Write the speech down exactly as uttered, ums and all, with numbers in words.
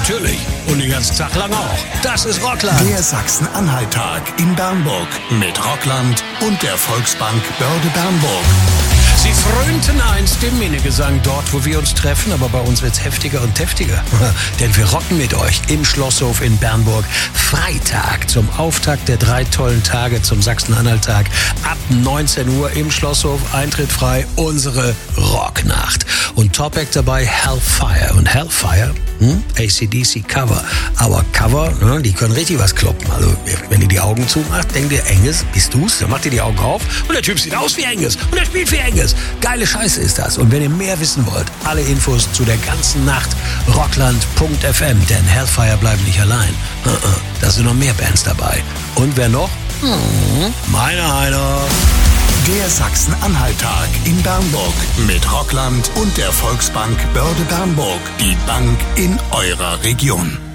Natürlich. Und den ganzen Tag lang auch. Das ist Rockland. Der Sachsen-Anhalt-Tag in Bernburg mit Rockland und der Volksbank Börde Bernburg. Sie frönten einst dem Minnegesang dort, wo wir uns treffen, aber bei uns wird's heftiger und heftiger. Denn wir rocken mit euch im Schlosshof in Bernburg. Freitag zum Auftakt der drei tollen Tage zum Sachsen-Anhalt-Tag. Ab neunzehn Uhr im Schlosshof, Eintritt frei, unsere Rocknacht. Und Top-Act dabei Hellfire. Und Hellfire, hm? A C D C Cover. Aber Cover, ne, die können richtig was kloppen. Also wenn ihr die Augen zumacht, denkt ihr, Angus, bist du's? Dann macht ihr die Augen auf und der Typ sieht aus wie Angus. Und er spielt wie Angus. Geile Scheiße ist das. Und wenn ihr mehr wissen wollt, alle Infos zu der ganzen Nacht, rockland punkt f m, denn Hellfire bleiben nicht allein. Da sind noch mehr Bands dabei. Und wer noch? Hm, meine einer. Der Sachsen-Anhalt-Tag in Bernburg mit Rockland und der Volksbank Börde Bernburg. Die Bank in eurer Region.